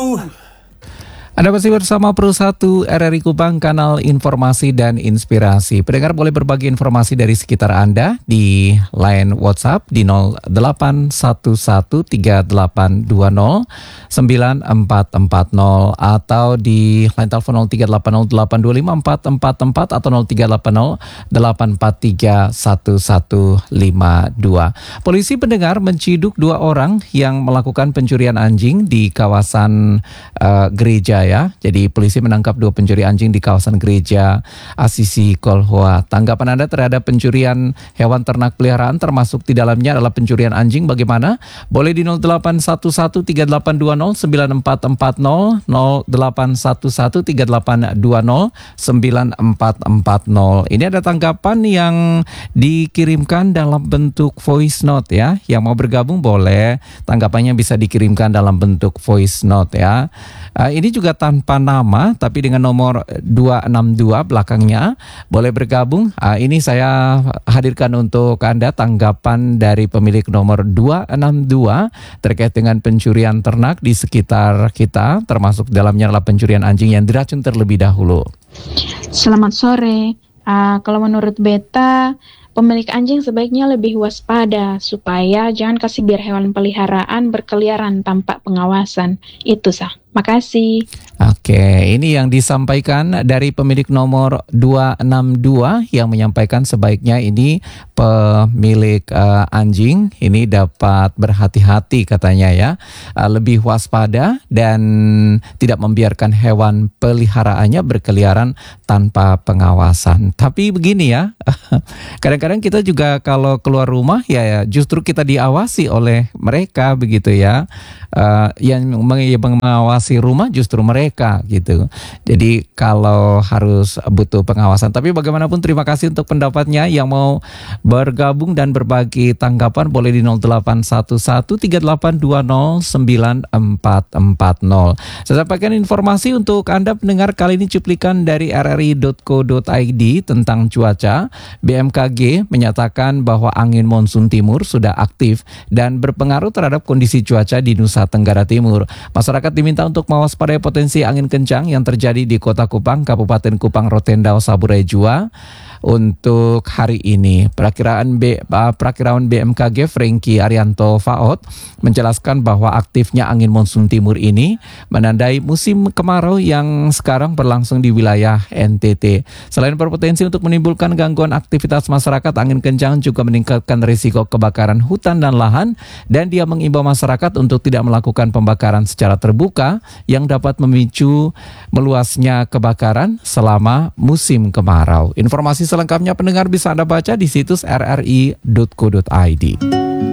Anda masih bersama Pro 1 RRI Kupang, kanal informasi dan inspirasi. Pendengar boleh berbagi informasi dari sekitar Anda di line WhatsApp di 081138209440 atau di line telepon 0380825444 atau 038084431152. Polisi pendengar menciduk 2 orang yang melakukan pencurian anjing di kawasan gereja ya. Jadi polisi menangkap 2 pencuri anjing di kawasan gereja Asisi Kolhoa. Tanggapan Anda terhadap pencurian hewan ternak peliharaan termasuk di dalamnya adalah pencurian anjing bagaimana? Boleh di 081138209440 081138209440. Ini ada tanggapan yang dikirimkan dalam bentuk voice note ya. Yang mau bergabung boleh tanggapannya bisa dikirimkan dalam bentuk voice note ya. Ini juga tanpa nama tapi dengan nomor 262 belakangnya. Boleh bergabung. Ini saya hadirkan untuk Anda tanggapan dari pemilik nomor 262 terkait dengan pencurian ternak di sekitar kita, termasuk dalamnya adalah pencurian anjing yang diracun terlebih dahulu. Selamat sore. Kalau menurut beta, pemilik anjing sebaiknya lebih waspada supaya jangan kasih biar hewan peliharaan berkeliaran tanpa pengawasan. Itu sah. Makasih. Oke, ini yang disampaikan dari pemilik nomor 262 yang menyampaikan sebaiknya ini pemilik anjing ini dapat berhati-hati katanya ya, lebih waspada dan tidak membiarkan hewan peliharaannya berkeliaran tanpa pengawasan. Tapi begini ya, kadang-kadang kita juga kalau keluar rumah ya justru kita diawasi oleh mereka begitu ya, yang mengawasi rumah justru mereka gitu. Jadi kalau harus butuh pengawasan. Tapi bagaimanapun terima kasih untuk pendapatnya. Yang mau bergabung dan berbagi tanggapan boleh di 081138209440. Saya sampaikan informasi untuk Anda pendengar kali ini cuplikan dari rri.co.id tentang cuaca. BMKG menyatakan bahwa angin monsun timur sudah aktif dan berpengaruh terhadap kondisi cuaca di Nusa Tenggara Timur. Masyarakat diminta untuk mewaspadai potensi angin kencang yang terjadi di Kota Kupang, Kabupaten Kupang, Rotendao, Saburai Jua. Untuk hari ini, perakiraan BMKG Franky Arianto Faot menjelaskan bahwa aktifnya angin monsun timur ini menandai musim kemarau yang sekarang berlangsung di wilayah NTT. Selain berpotensi untuk menimbulkan gangguan aktivitas masyarakat, angin kencang juga meningkatkan risiko kebakaran hutan dan lahan, dan dia mengimbau masyarakat untuk tidak melakukan pembakaran secara terbuka yang dapat memicu meluasnya kebakaran selama musim kemarau. Informasi selengkapnya pendengar bisa Anda baca di situs rri.co.id.